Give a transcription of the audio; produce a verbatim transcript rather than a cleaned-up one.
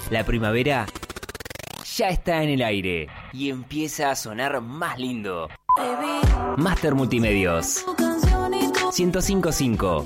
La primavera ya está en el aire y empieza a sonar más lindo. Master Multimedios ciento cinco punto cinco.